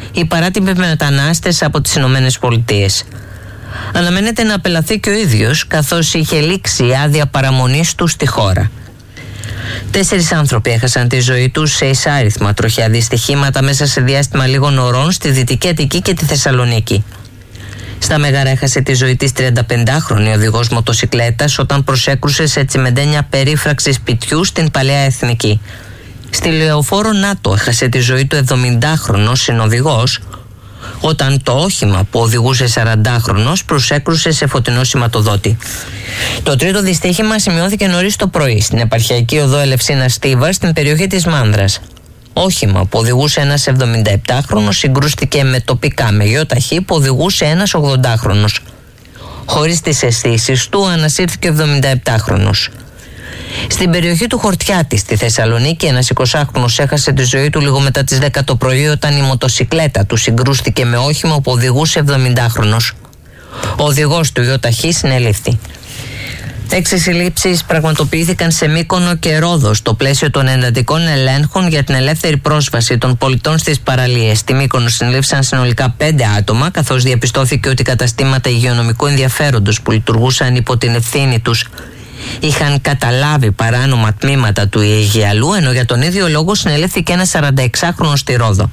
οι παράτυποι μετανάστες από τις Ηνωμένες Πολιτείες. Αναμένεται να απελαθεί και ο ίδιος, καθώς είχε λήξει η άδεια παραμονής του στη χώρα. 4 άνθρωποι έχασαν τη ζωή τους σε εισάριθμα τροχαία δυστυχήματα μέσα σε διάστημα λίγων ωρών στη Δυτική Αττική και τη Θεσσαλονίκη. Στα Μέγαρα έχασε τη ζωή της 35χρονη οδηγός μοτοσικλέτας όταν προσέκρουσε σε τσιμεντένια περίφραξη σπιτιού στην Παλαιά Εθνική. Στη Λεωφόρο Νάτο έχασε τη ζωή του 70χρονος συνοδηγός όταν το όχημα που οδηγούσε 40χρονος προσέκρουσε σε φωτεινό σηματοδότη. Το τρίτο δυστύχημα σημειώθηκε νωρίς το πρωί στην επαρχιακή οδό Ελευσίνας Στίβας στην περιοχή της Μάνδρας. Όχημα που οδηγούσε ένας 77χρονος συγκρούστηκε με τοπικά με γιοταχή που οδηγούσε ένας 80χρονος. Χωρίς τις αισθήσεις του ανασύρθηκε ο 77χρονος. Στην περιοχή του Χορτιάτη στη Θεσσαλονίκη ένας 20χρονος έχασε τη ζωή του λίγο μετά τις 10 το πρωί όταν η μοτοσικλέτα του συγκρούστηκε με όχημα που οδηγούσε 70χρονος. Ο οδηγός του γιοταχή συνελήφθη. 6 συλλήψεις πραγματοποιήθηκαν σε Μύκονο και Ρόδο στο πλαίσιο των εντατικών ελέγχων για την ελεύθερη πρόσβαση των πολιτών στις παραλίες. Στη Μύκονο συνελήφθησαν συνολικά 5 άτομα, καθώς διαπιστώθηκε ότι καταστήματα υγειονομικού ενδιαφέροντος που λειτουργούσαν υπό την ευθύνη τους είχαν καταλάβει παράνομα τμήματα του Αιγιαλού, ενώ για τον ίδιο λόγο συνελήφθηκε ένας 46χρονος στη Ρόδο.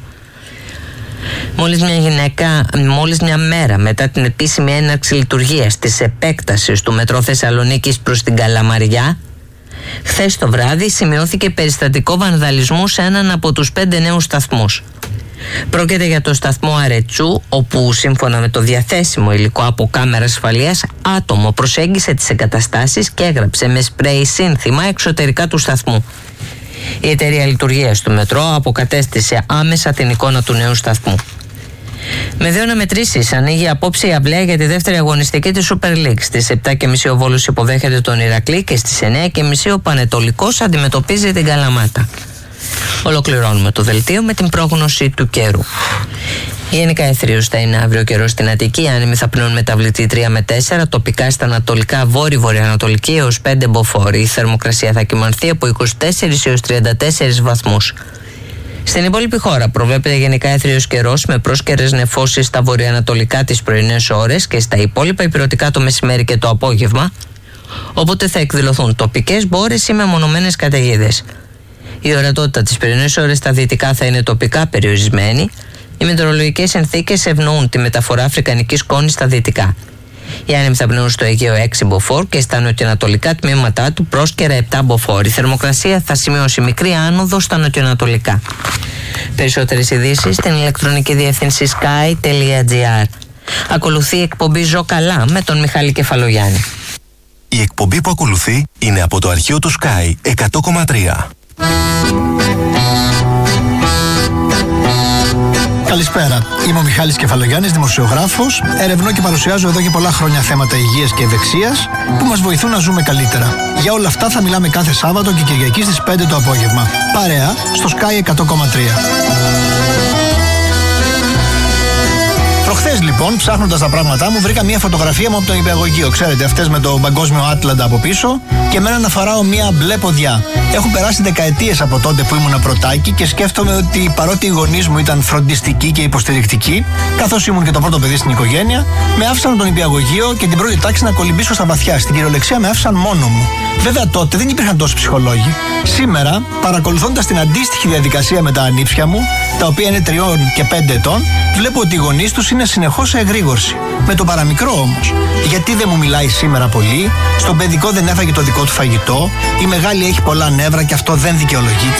Μόλις μια μέρα μετά την επίσημη έναρξη λειτουργίας της επέκτασης του μετρό Θεσσαλονίκης προς την Καλαμαριά, χθες το βράδυ σημειώθηκε περιστατικό βανδαλισμού σε έναν από τους 5 νέους σταθμούς. Πρόκειται για το σταθμό Αρετσού, όπου σύμφωνα με το διαθέσιμο υλικό από κάμερα ασφαλείας, άτομο προσέγγισε τις εγκαταστάσεις και έγραψε με σπρέι σύνθημα εξωτερικά του σταθμού. Η εταιρεία λειτουργίας του μετρό αποκατέστησε άμεσα την εικόνα του νέου σταθμού. Με 2 αναμετρήσεις ανοίγει απόψε η αυλαία για τη δεύτερη αγωνιστική της Super League. Στις 7.30 ο Βόλος υποδέχεται τον Ηρακλή και στις 9.30 ο Πανετολικός αντιμετωπίζει την Καλαμάτα. Ολοκληρώνουμε το δελτίο με την πρόγνωση του καιρού. Γενικά εθρίως θα είναι αύριο καιρός στην Αττική. Άνεμοι θα πνέουν μεταβλητή 3 με 4, τοπικά στα ανατολικά βόρειο-βορειοανατολική έως 5 μποφόρ. Η θερμοκρασία θα κυμανθεί από 24 έως 34 βαθμούς. Στην υπόλοιπη χώρα προβλέπεται γενικά εθρίως καιρός με πρόσκαιρες νεφώσεις στα βορειοανατολικά τις πρωινές ώρες και στα υπόλοιπα ηπειρωτικά το μεσημέρι και το απόγευμα, όποτε θα εκδηλωθούν τοπικές μπόρες ή μεμονωμένες καταιγίδες. Η ορατότητα τις πρωινές ώρες στα δυτικά θα είναι τοπικά περιορισμένη. Οι μετεωρολογικές συνθήκες ευνοούν τη μεταφορά αφρικανικής σκόνης στα δυτικά. Οι άνεμοι θα πνέουν στο Αιγαίο 6 μποφόρ και στα νοτιοανατολικά τμήματά του πρόσκαιρα 7 μποφόρ. Η θερμοκρασία θα σημειώσει μικρή άνοδο στα νοτιοανατολικά. Περισσότερες ειδήσεις στην ηλεκτρονική διεύθυνση sky.gr. Ακολουθεί η εκπομπή Ζω Καλά με τον Μιχάλη Κεφαλογιάννη. Η εκπομπή που ακολουθεί είναι από το αρχείο του Sky 100,3. Καλησπέρα. Είμαι ο Μιχάλης Κεφαλογιάννης, δημοσιογράφος. Ερευνώ και παρουσιάζω εδώ και πολλά χρόνια θέματα υγείας και ευεξίας που μας βοηθούν να ζούμε καλύτερα. Για όλα αυτά θα μιλάμε κάθε Σάββατο και Κυριακή στις 5 το απόγευμα. Παρέα στο Sky 100,3. Προχθές λοιπόν, ψάχνοντας τα πράγματά μου, βρήκα μια φωτογραφία μου από το νηπιαγωγείο. Ξέρετε, αυτές με το παγκόσμιο Άτλαντα από πίσω και εμένα να φοράω μια μπλε ποδιά. Έχουν περάσει δεκαετίες από τότε που ήμουν πρωτάκι και σκέφτομαι ότι παρότι οι γονείς μου ήταν φροντιστικοί και υποστηρικτικοί, καθώς ήμουν και το πρώτο παιδί στην οικογένεια, με άφησαν από το νηπιαγωγείο και την πρώτη τάξη να κολυμπήσω στα βαθιά. Στην κυριολεξία με άφησαν μόνο μου. Βέβαια τότε δεν υπήρχαν τόσοι ψυχολόγοι. Σήμερα, παρακολουθώντας την αντίστοιχη διαδικασία με τα ανήψια μου, τα οποία είναι 3 και 5 ετών, βλέπω ότι οι γονείς τους είναι συνεχώς σε εγρήγορση. Με το παραμικρό όμως. Γιατί δεν μου μιλάει σήμερα πολύ, στον παιδικό δεν έφαγε το δικό του φαγητό, η μεγάλη έχει πολλά νεύρα και αυτό δεν δικαιολογείται.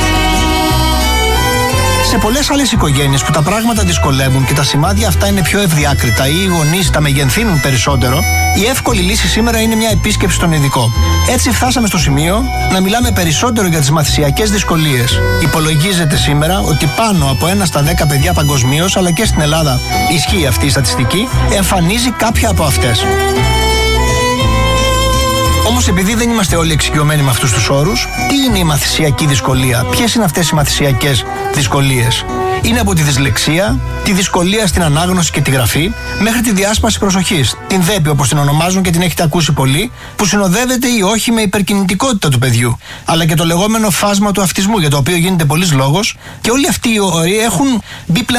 Σε πολλές άλλες οικογένειες που τα πράγματα δυσκολεύουν και τα σημάδια αυτά είναι πιο ευδιάκριτα ή οι γονείς τα μεγενθύνουν περισσότερο, η εύκολη λύση σήμερα είναι μια επίσκεψη στον ειδικό. Έτσι φτάσαμε στο σημείο να μιλάμε περισσότερο για τις μαθησιακές δυσκολίες. Υπολογίζεται σήμερα ότι πάνω από 1 στα 10 παιδιά παγκοσμίως, αλλά και στην Ελλάδα ισχύει αυτή η στατιστική, εμφανίζει κάποια από αυτές. Όμως επειδή δεν είμαστε όλοι εξοικειωμένοι με αυτούς τους όρους, τι είναι η μαθησιακή δυσκολία, ποιες είναι αυτές οι μαθησιακές δυσκολίες? Είναι από τη δυσλεξία, τη δυσκολία στην ανάγνωση και τη γραφή, μέχρι τη διάσπαση προσοχής, την ΔΕΠΗ όπως την ονομάζουν και την έχετε ακούσει πολύ, που συνοδεύεται ή όχι με υπερκινητικότητα του παιδιού, αλλά και το λεγόμενο φάσμα του αυτισμού, για το οποίο γίνεται πολλής λόγος, και όλοι αυτοί οι όροι έχουν μπει πλέον